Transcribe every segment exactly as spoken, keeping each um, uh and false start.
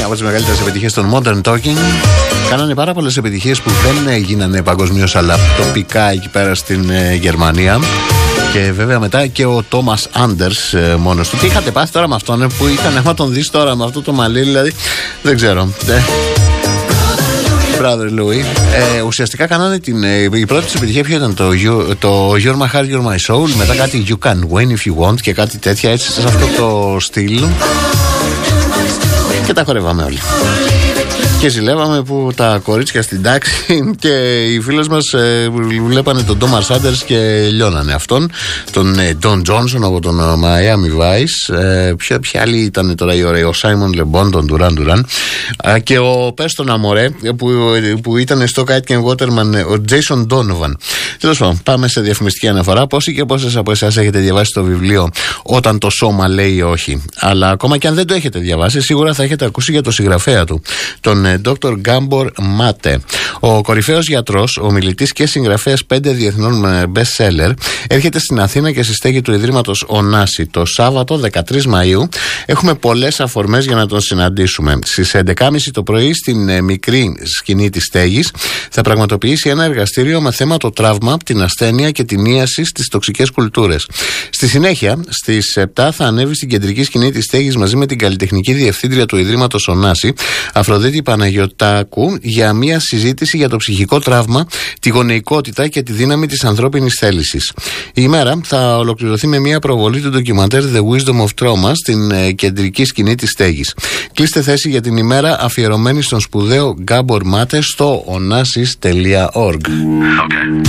από τις μεγαλύτερες επιτυχίες των Modern Talking. Κάνανε πάρα πολλές επιτυχίες που δεν γίνανε παγκοσμίως, αλλά τοπικά εκεί πέρα στην ε, Γερμανία. Και βέβαια μετά και ο Τόμας Άντερς ε, μόνος του. Τι είχατε πάθει τώρα με αυτόν, ε, που ήταν, άμα τον δεις τώρα με αυτό το μαλλί, δηλαδή δεν ξέρω. Ε, Brother Louis. Ε, ουσιαστικά κάνανε την. Ε, η πρώτη της επιτυχία ποιο ήταν, το, το You're My Heart, You're My Soul. Μετά κάτι You Can Win If You Want και κάτι τέτοια, έτσι σε αυτό το στυλ. Και τα χορεύαμε όλοι. Και ζηλεύαμε που τα κορίτσια στην τάξη και οι φίλες μας ε, βλέπανε τον Thomas Sanders και λιώνανε αυτόν, τον ε, Don Johnson από τον ε, Miami Vice. Ε, ποια, ποια άλλη ήταν τώρα η ωραία, ο Simon Le Bon, τον Duran Duran. Ε, και ο Πέστον Αμορέ που, που ήταν στο Kite and Waterman, ο Jason Donovan. Τέλος πάντων, πάμε σε διαφημιστική αναφορά. Πόσοι και πόσες από εσάς έχετε διαβάσει το βιβλίο Όταν το σώμα λέει όχι? Αλλά ακόμα και αν δεν το έχετε διαβάσει, σίγουρα θα έχετε ακούσει για το συγγραφέα του, τον Doctor Gabor Mate. Ο κορυφαίος γιατρός, ομιλητής και συγγραφέας πέντε διεθνών best seller, έρχεται στην Αθήνα και στη στέγη του Ιδρύματος Ωνάση το Σάββατο δεκατρείς Μαΐου. Έχουμε πολλές αφορμές για να τον συναντήσουμε. Στις έντεκα και μισή το πρωί, στην μικρή σκηνή της στέγης, θα πραγματοποιήσει ένα εργαστήριο με θέμα το τραύμα, την ασθένεια και την ίαση στις τοξικές κουλτούρες. Στη συνέχεια, στις επτά θα ανέβει στην κεντρική σκηνή της στέγης μαζί με την καλλιτεχνική διευθύντρια του Ιδρύματος Ωνάση, Αφροδίτη Παναγιωτάκου, για μια συζήτηση για το ψυχικό τραύμα, τη γονεϊκότητα και τη δύναμη της ανθρώπινης θέλησης. Η ημέρα θα ολοκληρωθεί με μια προβολή του ντοκιμαντέρ The Wisdom of Trauma στην ε, κεντρική σκηνή της στέγης. Κλείστε θέση για την ημέρα αφιερωμένη στον σπουδαίο Gabor Mate στο onasis τελεία org. Okay.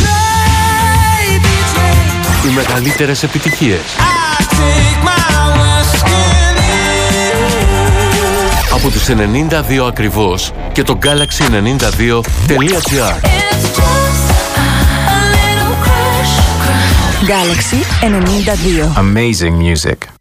Οι μεγαλύτερες επιτυχίες από τους ενενήντα δύο ακριβώς και το Galaxy ενενήντα δύο τελεία gr. Galaxy ενενήντα δύο. Amazing music.